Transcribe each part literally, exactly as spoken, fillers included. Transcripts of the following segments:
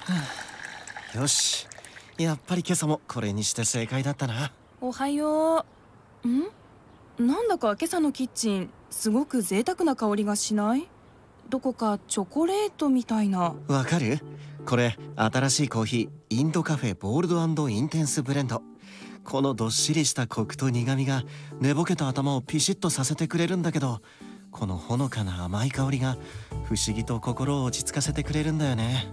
よし、やっぱり今朝もこれにして正解だったな。 おはよう。んなんだか今朝のキッチンすごく贅沢な香りがしない？どこかチョコレートみたいな。 わかる？これ新しいコーヒー、インドカフェボールド&インテンスブレンド。このどっしりしたコクと苦みが寝ぼけた頭をピシッとさせてくれるんだけど、このほのかな甘い香りが不思議と心を落ち着かせてくれるんだよね。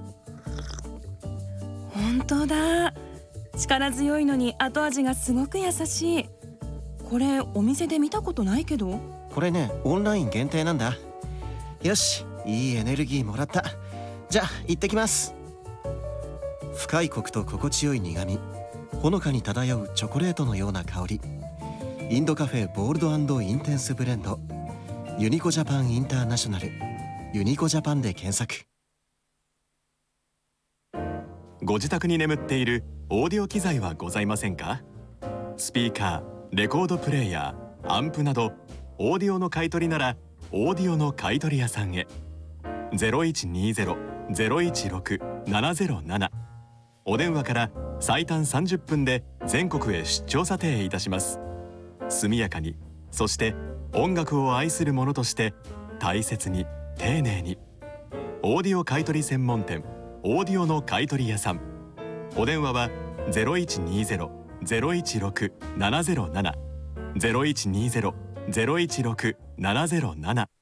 本当だ。力強いのに後味がすごく優しい。これお店で見たことないけど。 これね、オンライン限定なんだ。よし、いいエネルギーもらった。じゃあ行ってきます。深いコクと心地よい苦み、ほのかに漂うチョコレートのような香り。インドカフェボールド&インテンスブレンド、ユニコジャパンインターナショナル、ユニコジャパンで検索。 ご自宅に眠っているオーディオ機材はございませんか？スピーカー、レコードプレーヤー、アンプなどオーディオの買い取りならオーディオの買取屋さんへ。 ゼロいちにゼロ ゼロいちろく ななゼロなな、お電話から最短さんじゅっぷんで全国へ出張査定いたします。速やかに、そして音楽を愛する者として大切に丁寧に。オーディオ買取専門店、オーディオの買取屋さん。お電話は ゼロいちにゼロ ゼロいちろく ななゼロなな ゼロいちにゼロ ゼロいちろく ななゼロなな。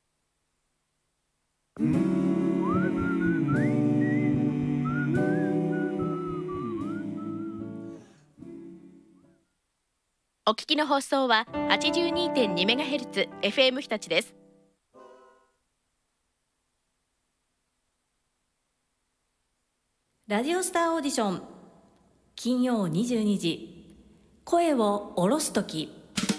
お聞きの放送は はちじゅうにてんにメガヘルツ エフエム 日立です。 ラジオスターオーディション、金曜にじゅうにじ、声を下ろすとき。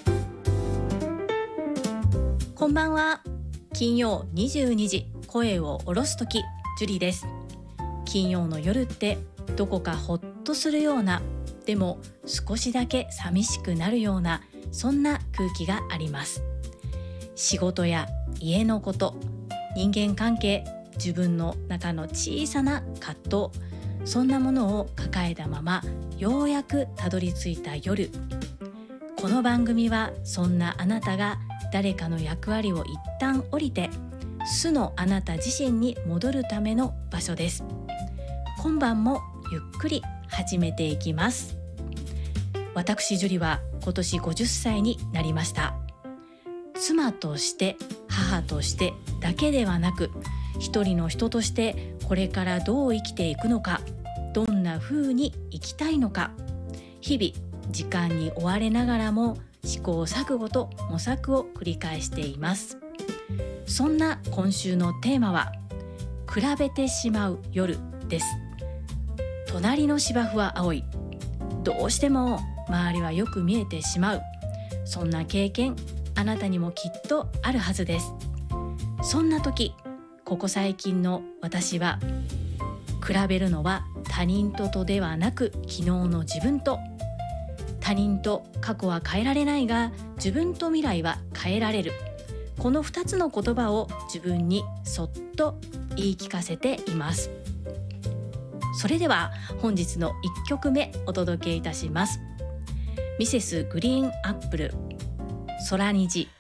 こんばんは。金曜にじゅうにじ、声を下ろすとき、ジュリです。金曜の夜ってどこかほっとするような、でも少しだけ寂しくなるような、そんな空気があります。仕事や家のこと、人間関係、自分の中の小さな葛藤、そんなものを抱えたままようやくたどり着いた夜。この番組はそんなあなたが誰かの役割を一旦降りて素のあなた自身に戻るための場所です。今晩もゆっくり始めていきます。私ジュリは今年ごじゅっさいになりました。妻として母としてだけではなく、一人の人としてこれからどう生きていくのか、どんな風に生きたいのか、日々時間に追われながらも試行錯誤と模索を繰り返しています。そんな今週のテーマは、比べてしまう夜です。隣の芝生は青い、どうしても周りはよく見えてしまう、そんな経験あなたにもきっとあるはずです。そんな時、ここ最近の私は、比べるのは他人ととではなく昨日の自分と。他人と過去は変えられないが、自分と未来は変えられる、このふたつの言葉を自分にそっと言い聞かせています。それでは本日のいっきょくめお届けいたします。ミセスグリーンアップル、空虹。